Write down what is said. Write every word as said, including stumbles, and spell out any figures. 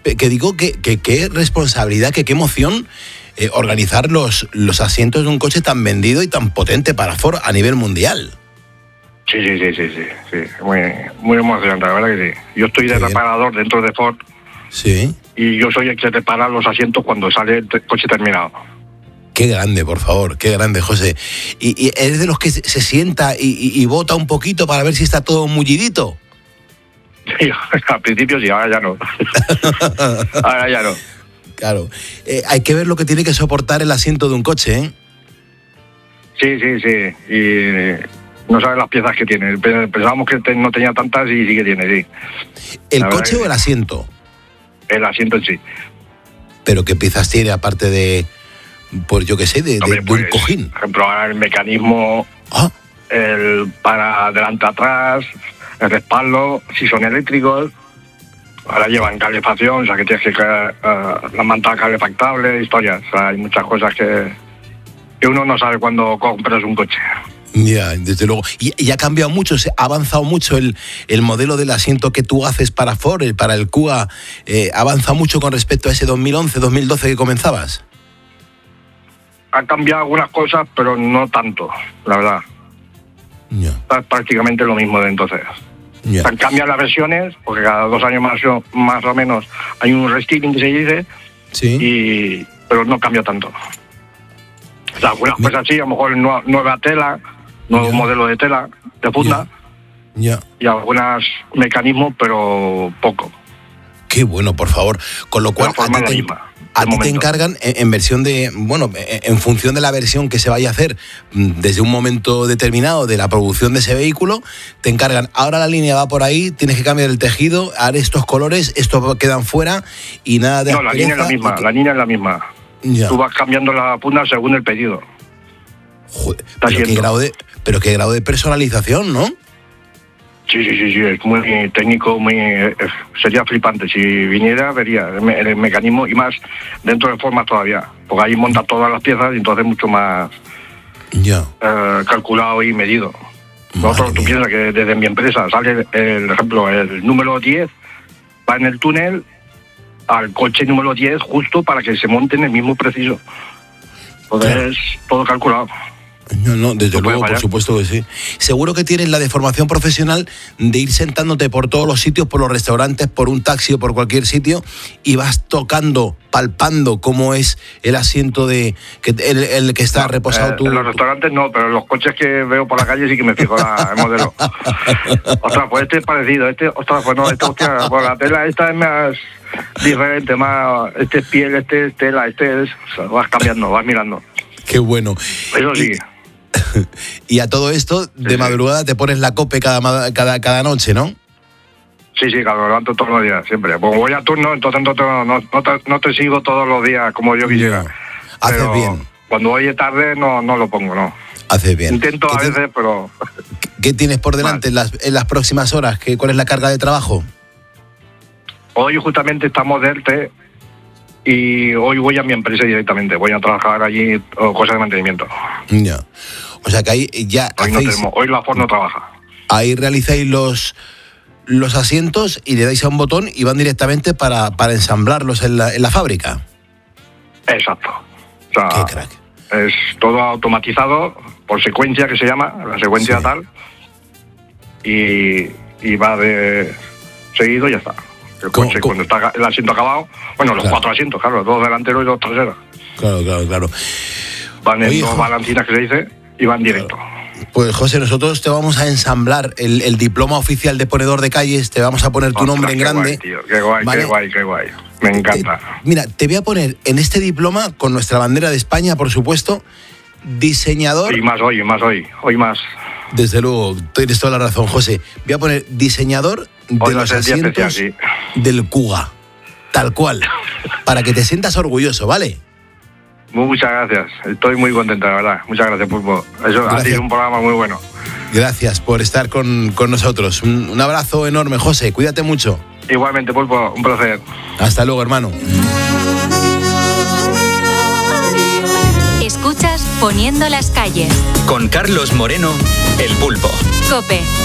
que digo que qué responsabilidad, que qué emoción eh, organizar los, los asientos de un coche tan vendido y tan potente para Ford a nivel mundial. Sí, sí, sí, sí, sí, sí. Muy, muy emocionante, la verdad que sí. Yo estoy de reparador dentro de Ford. Sí. Y yo soy el que repara los asientos cuando sale el coche terminado. Qué grande, por favor, qué grande, José. ¿Y, y eres de los que se, se sienta y, y, y vota un poquito para ver si está todo mullidito? Sí, al principio sí, ahora ya no. Ahora ya no. Claro. Eh, hay que ver lo que tiene que soportar el asiento de un coche, ¿eh? Sí, sí, sí. Y no sabes las piezas que tiene. Pensábamos que no tenía tantas y sí que tiene, sí. ¿El la coche o el asiento? El asiento en sí. ¿Pero qué piezas tiene aparte de, pues yo qué sé, de, Hombre, de, pues, de un cojín? Por ejemplo, ahora el mecanismo, ¿Ah? el para adelante atrás, el respaldo, si son eléctricos. Ahora llevan calefacción, o sea que tienes que uh, la manta calefactable, historias. O sea, hay muchas cosas que, que uno no sabe cuando compras un coche. Ya, desde luego. Y, y ha cambiado mucho, se ha avanzado mucho el, el modelo del asiento que tú haces para Ford, para el Kuga. Eh, ¿Ha avanzado mucho con respecto a ese dos mil once, dos mil doce que comenzabas? Han cambiado algunas cosas, pero no tanto, la verdad. Ya. Es prácticamente lo mismo de entonces. Ya. Han cambiado las versiones, porque cada dos años más o, más o menos hay un restyling que se dice, sí. y, pero no cambia tanto. O sea, algunas Me... cosas sí, a lo mejor nueva, nueva tela, nuevo ya. modelo de tela, de funda, ya. Ya. y algunos mecanismos, pero poco. Qué bueno, por favor. Con lo cual, la forma a ti, es la te, misma, a ti momento. te encargan en, en versión de, bueno, en función de la versión que se vaya a hacer desde un momento determinado de la producción de ese vehículo, te encargan, ahora la línea va por ahí, tienes que cambiar el tejido, haré estos colores, estos quedan fuera y nada de No, la línea es la misma, que... la línea es la misma. Ya. Tú vas cambiando la funda según el pedido. Joder, pero, qué grado de, pero qué grado de personalización, ¿no? Sí, sí, sí, sí, es muy técnico, muy eh, sería flipante. Si viniera, vería el, me, el mecanismo y más dentro de formas todavía. Porque ahí monta todas las piezas y entonces mucho más ya. eh, calculado y medido. Nosotros, tú piensas que desde mi empresa sale, el ejemplo, el número diez, va en el túnel al coche número diez justo para que se monte en el mismo preciso. Entonces, claro. Todo calculado. No, no, desde no luego, por supuesto que sí. Seguro que tienes la deformación profesional de ir sentándote por todos los sitios, por los restaurantes, por un taxi o por cualquier sitio y vas tocando, palpando cómo es el asiento de que el, el que está no, reposado eh, tú. En los restaurantes no, pero en los coches que veo por la calle sí que me fijo la, el modelo. Ostras, pues este es parecido, este, ostras, pues no, este, hostia, pues la tela esta es más diferente, más, este es piel, este es tela, este es, o sea, vas cambiando, vas mirando. Qué bueno. Eso sí. Y... Y a todo esto, de sí, madrugada sí. Te pones la cope cada, cada, cada noche, ¿no? Sí, sí, claro, lo levanto todos los días, siempre. Como voy a turno, entonces no te, no, no te, no te sigo todos los días como yo quisiera. No. Haces pero bien. Cuando voy tarde no, no lo pongo, no. Haces bien. Intento a veces, te... pero... ¿Qué tienes por delante en las, en las próximas horas? ¿Qué, ¿Cuál es la carga de trabajo? Hoy justamente estamos de ERTE y hoy voy a mi empresa directamente. Voy a trabajar allí cosas de mantenimiento. Ya. O sea que ahí ya hoy, hacéis, no tenemos, hoy la Ford no trabaja. Ahí realizáis los los asientos y le dais a un botón y van directamente para, para ensamblarlos en la, en la fábrica. Exacto. O sea, qué crack. Es todo automatizado por secuencia, que se llama, la secuencia sí. tal, y, y va de seguido y ya está. El coche, cuando está el asiento acabado, bueno, los claro. cuatro asientos, claro, dos delanteros y dos traseros. Claro, claro, claro. Van en Oye, dos balancinas que se dice y van directo. Claro. Pues José, nosotros te vamos a ensamblar el, el diploma oficial de ponedor de calles, te vamos a poner tu Ostras, nombre en qué grande. Guay, tío, qué guay, ¿vale? qué guay, qué guay. Me encanta. Eh, mira, te voy a poner en este diploma, con nuestra bandera de España, por supuesto, diseñador... Sí, más hoy, más hoy, hoy más. Desde luego, tienes toda la razón, José. Voy a poner diseñador de hoy los asientos especial, sí. del Kuga, tal cual, para que te sientas orgulloso, ¿vale? Muchas gracias, estoy muy contento, la verdad. Muchas gracias, Pulpo. Eso ha sido un programa muy bueno. Gracias por estar con, con nosotros. Un, un abrazo enorme, José. Cuídate mucho. Igualmente, Pulpo. Un placer. Hasta luego, hermano. Escuchas Poniendo las calles. Con Carlos Moreno, El Pulpo. COPE.